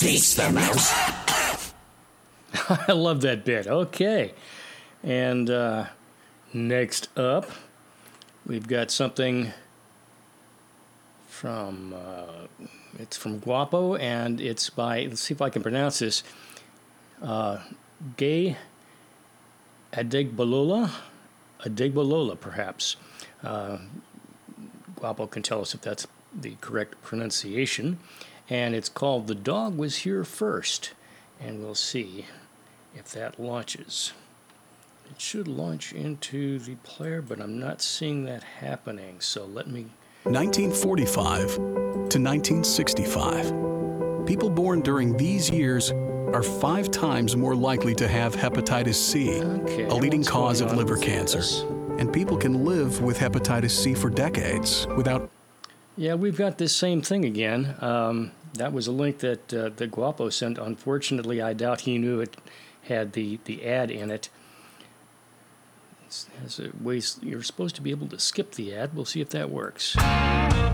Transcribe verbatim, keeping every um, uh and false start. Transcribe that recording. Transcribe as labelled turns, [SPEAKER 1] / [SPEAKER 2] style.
[SPEAKER 1] Taste the mouse.
[SPEAKER 2] I love that bit. Okay. And uh, next up, we've got something from, uh, it's from Guapo, and it's by, let's see if I can pronounce this, uh, Gay Adegbalola, Adegbalola, perhaps. Uh, Guapo can tell us if that's the correct pronunciation. And it's called The Dog Was Here First. And we'll see if that launches. It should launch into the player, but I'm not seeing that happening. So let me...
[SPEAKER 3] nineteen forty-five to nineteen sixty-five. People born during these years are five times more likely to have hepatitis C,
[SPEAKER 2] Okay,
[SPEAKER 3] a leading
[SPEAKER 2] what's
[SPEAKER 3] cause
[SPEAKER 2] going
[SPEAKER 3] of
[SPEAKER 2] on
[SPEAKER 3] liver
[SPEAKER 2] with
[SPEAKER 3] cancer.
[SPEAKER 2] this?
[SPEAKER 3] And people can live with hepatitis C for decades without...
[SPEAKER 2] Yeah, we've got this same thing again. Um, that was a link that uh, that Guapo sent. Unfortunately, I doubt he knew it had the, the ad in it. It has a way, you're supposed to be able to skip the ad. We'll see if that works.